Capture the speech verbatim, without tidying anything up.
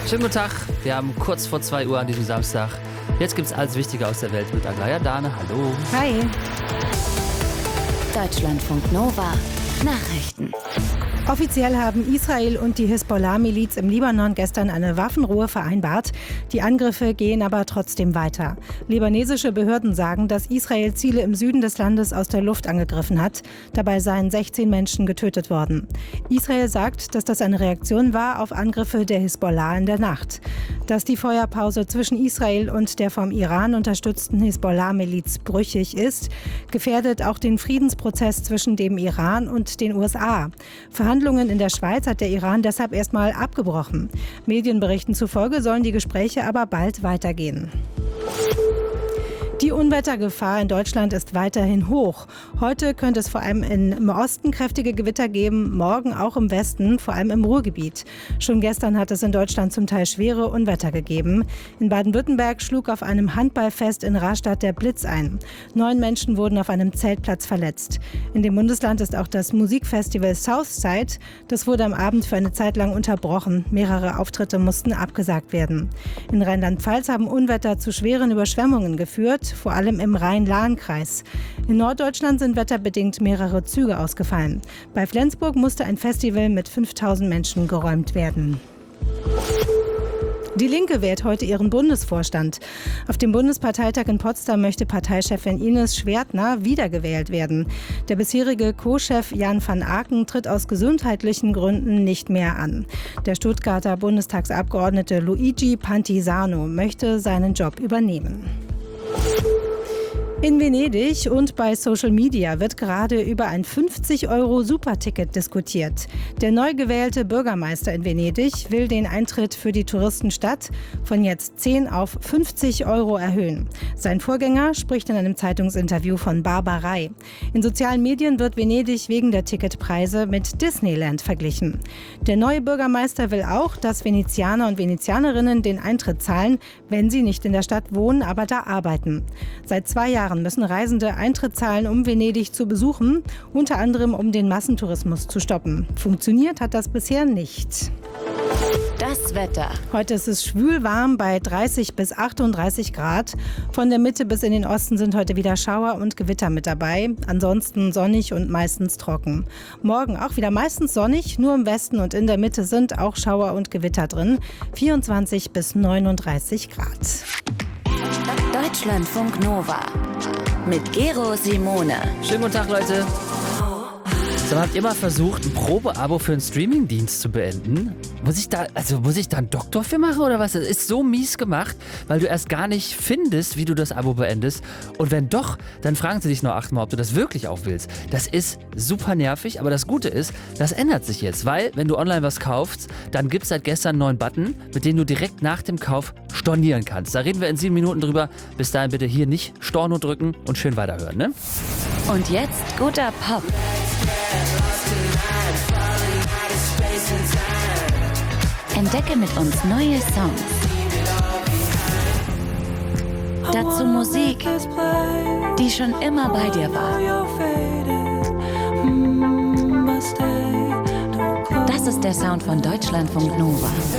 Schönen guten Tag, wir haben kurz vor zwei Uhr an diesem Samstag. Jetzt gibt's alles Wichtige aus der Welt mit Aglaya Dane. Hallo. Hi. Deutschlandfunk Nova. Nachrichten. Offiziell haben Israel und die Hisbollah-Miliz im Libanon gestern eine Waffenruhe vereinbart. Die Angriffe gehen aber trotzdem weiter. Libanesische Behörden sagen, dass Israel Ziele im Süden des Landes aus der Luft angegriffen hat. Dabei seien sechzehn Menschen getötet worden. Israel sagt, dass das eine Reaktion war auf Angriffe der Hisbollah in der Nacht. Dass die Feuerpause zwischen Israel und der vom Iran unterstützten Hisbollah-Miliz brüchig ist, gefährdet auch den Friedensprozess zwischen dem Iran und den U S A. Verhandlungen in der Schweiz hat der Iran deshalb erstmal abgebrochen. Medienberichten zufolge sollen die Gespräche aber bald weitergehen. Die Unwettergefahr in Deutschland ist weiterhin hoch. Heute könnte es vor allem im Osten kräftige Gewitter geben, morgen auch im Westen, vor allem im Ruhrgebiet. Schon gestern hat es in Deutschland zum Teil schwere Unwetter gegeben. In Baden-Württemberg schlug auf einem Handballfest in Rastatt der Blitz ein. Neun Menschen wurden auf einem Zeltplatz verletzt. In dem Bundesland ist auch das Musikfestival Southside. Das wurde am Abend für eine Zeit lang unterbrochen. Mehrere Auftritte mussten abgesagt werden. In Rheinland-Pfalz haben Unwetter zu schweren Überschwemmungen geführt, vor allem im Rhein-Lahn-Kreis. In Norddeutschland sind wetterbedingt mehrere Züge ausgefallen. Bei Flensburg musste ein Festival mit fünftausend Menschen geräumt werden. Die Linke wählt heute ihren Bundesvorstand. Auf dem Bundesparteitag in Potsdam möchte Parteichefin Ines Schwertner wiedergewählt werden. Der bisherige Co-Chef Jan van Aken tritt aus gesundheitlichen Gründen nicht mehr an. Der Stuttgarter Bundestagsabgeordnete Luigi Pantisano möchte seinen Job übernehmen. In Venedig und bei Social Media wird gerade über ein fünfzig Euro Superticket diskutiert. Der neu gewählte Bürgermeister in Venedig will den Eintritt für die Touristenstadt von jetzt zehn auf fünfzig Euro erhöhen. Sein Vorgänger spricht in einem Zeitungsinterview von Barbarei. In sozialen Medien wird Venedig wegen der Ticketpreise mit Disneyland verglichen. Der neue Bürgermeister will auch, dass Venezianer und Venezianerinnen den Eintritt zahlen, wenn sie nicht in der Stadt wohnen, aber da arbeiten. Seit zwei Jahren müssen Reisende Eintritt zahlen, um Venedig zu besuchen, unter anderem um den Massentourismus zu stoppen. Funktioniert hat das bisher nicht. Das Wetter. Heute ist es schwül warm bei dreißig bis achtunddreißig Grad. Von der Mitte bis in den Osten sind heute wieder Schauer und Gewitter mit dabei. Ansonsten sonnig und meistens trocken. Morgen auch wieder meistens sonnig, nur im Westen und in der Mitte sind auch Schauer und Gewitter drin. vierundzwanzig bis neununddreißig Grad. Deutschlandfunk Nova mit Gero Simone. Schönen guten Tag, Leute. So, habt ihr mal versucht, ein Probeabo für einen Streamingdienst zu beenden? Muss ich da, also muss ich da einen Doktor für machen oder was? Das ist so mies gemacht, weil du erst gar nicht findest, wie du das Abo beendest. Und wenn doch, dann fragen sie dich noch achtmal, ob du das wirklich auch willst. Das ist super nervig, aber das Gute ist, das ändert sich jetzt, weil wenn du online was kaufst, dann gibt es seit gestern einen neuen Button, mit dem du direkt nach dem Kauf stornieren kannst. Da reden wir in sieben Minuten drüber. Bis dahin bitte hier nicht Storno drücken und schön weiterhören, ne? Und jetzt guter Pop. Entdecke mit uns neue Songs. Dazu Musik, die schon immer bei dir war. Das ist der Sound von Deutschlandfunk Nova.